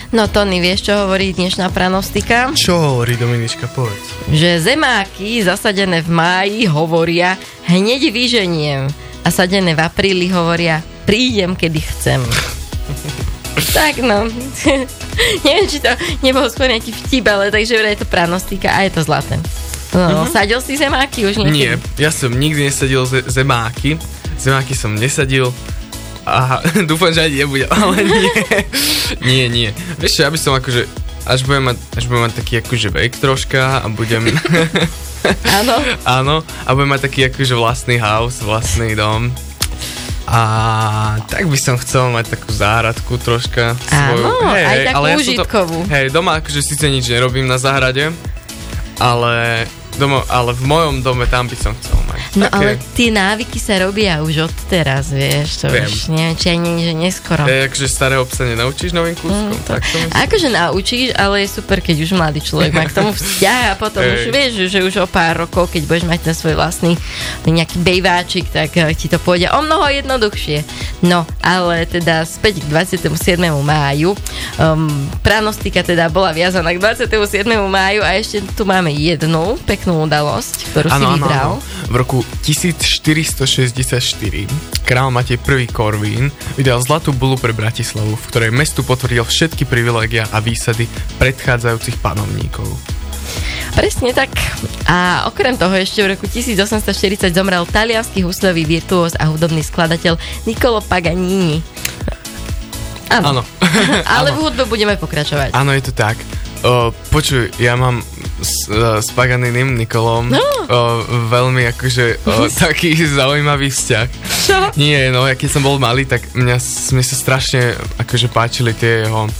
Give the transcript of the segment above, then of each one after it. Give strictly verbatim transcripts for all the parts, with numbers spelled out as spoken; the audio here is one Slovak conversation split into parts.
No Tony, vieš, čo hovorí dnešná pranostika? Čo hovorí, Dominička, povedz. Že zemáky zasadené v máji hovoria hneď vyženiem a sadené v apríli hovoria prídem, kedy chcem. Tak no. Neviem, či to nebol skôr nejaký vtip, ale takže je to pranostika a je to zlaté. No, uh-huh. Sadil si zemáky už niekedy? Nie, ja som nikdy nesadil ze- zemáky. Zemáky som nesadil. Aha, dúfam, že ani nebudem, ale nie. Nie, nie. Vieš čo, ja by som akože, až budem mať, až budem mať taký akože vek troška a budem... Áno. Áno, a budem mať taký akože vlastný house, vlastný dom. A tak by som chcel mať takú záhradku troška. Áno, svoju. Hej, aj hej, takú ale užitkovú. Ja to, hej, doma akože síce nič nerobím na záhrade, ale... Domo, ale v mojom dome tam by som chcel mať. No také... ale tie návyky sa robia už od teraz, vieš, to Viem. už neviem, či ani že neskoro. Je, akože starého psa nenaučíš novým kúskom, Mm, to, tak to myslím. akože naučíš, ale je super, keď už mladý človek má k tomu vzťah a potom Ej. už vieš, že už o pár rokov, keď budeš mať ten svoj vlastný nejaký bejváčik, tak eh, ti to pôjde o mnoho jednoduchšie. No, ale teda späť k dvadsiatemu siedmemu máju. Um, pranostika teda bola viazaná k dvadsiatemu siedmemu máju a ešte tu máme jednu peknú udalosť, ktorú Áno, si áno, vybral. áno. V roku tisícštyristošesťdesiatštyri král Matej I. Korvín vydal zlatú bulu pre Bratislavu, v ktorej mestu potvrdil všetky privilégia a výsady predchádzajúcich panovníkov. Presne tak. A okrem toho ešte v roku tisícosemstoštyridsať zomrel taliansky husľový virtuóz a hudobný skladateľ Niccolo Paganini. Áno. Áno. Ale Áno. v hudbe budeme pokračovať. Áno, je to tak. O, počuj, ja mám s, uh, s Paganinim, Nikolom, No. o, veľmi akože o, taký zaujímavý vzťah. Čo? Nie, no, ja keď som bol malý, tak mňa, mne sa strašne akože páčili tie jeho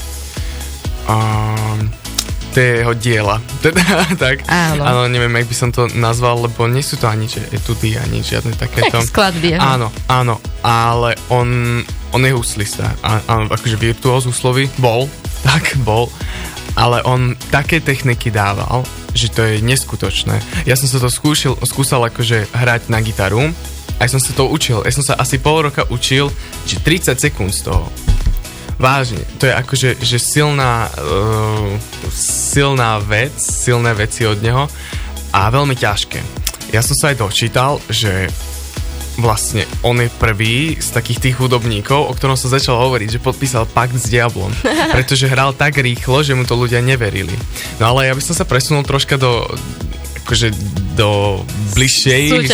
um, tie jeho diela. Teda, tak. Áno. Áno, neviem, jak by som to nazval, lebo nie sú to ani že etudy, ani žiadne takéto. Tak skladby. aha. Áno, áno, ale on, on je huslista. A, a, akože virtuóz huslový bol, tak bol. Ale on také techniky dával, že to je neskutočné. Ja som sa to skúšil, skúsal akože hrať na gitaru, aj som sa to učil. Ja som sa asi pol roka učil, že tridsať sekúnd z toho. Vážne. To je akože že silná, uh, silná vec, silné veci od neho a veľmi ťažké. Ja som sa aj dočítal, že vlastne on je prvý z takých tých hudobníkov, o ktorom sa začal hovoriť, že podpísal pakt s diablom, pretože hral tak rýchlo, že mu to ľudia neverili. No ale ja by som sa presunul troška do akože do bližšej